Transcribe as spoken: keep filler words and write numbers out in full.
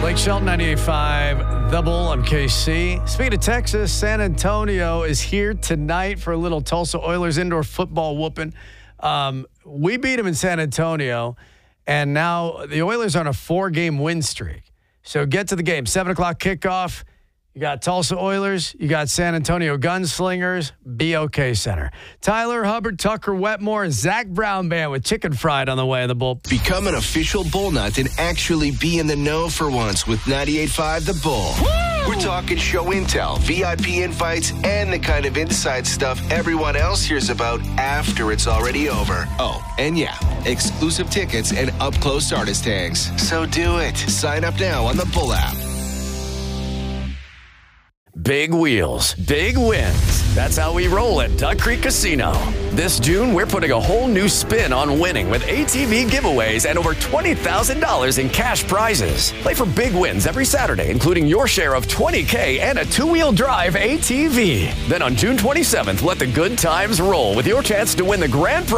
Blake Shelton, ninety-eight point five, The Bull. I'm K C. Speaking of Texas, San Antonio is here tonight for a little Tulsa Oilers indoor football whooping. Um, we beat them in San Antonio, and now the Oilers are on a four-game win streak. So get to the game. seven o'clock kickoff. You got Tulsa Oilers. You got San Antonio Gunslingers. B O K Center. Tyler Hubbard, Tucker Wetmore, and Zach Brown Band with Chicken Fried on the way of the Bull. Become an official Bull Nut and actually be in the know for once with ninety-eight point five The Bull. Woo! We're talking show intel, V I P invites, and the kind of inside stuff everyone else hears about after it's already over. Oh, and yeah, exclusive tickets and up-close artist tags. So do it. Sign up now on the Bull app. Big wheels, big wins. That's how we roll at Duck Creek Casino. This June, we're putting a whole new spin on winning with A T V giveaways and over twenty thousand dollars in cash prizes. Play for big wins every Saturday, including your share of twenty K and a two-wheel drive A T V. Then on June twenty-seventh, let the good times roll with your chance to win the grand prize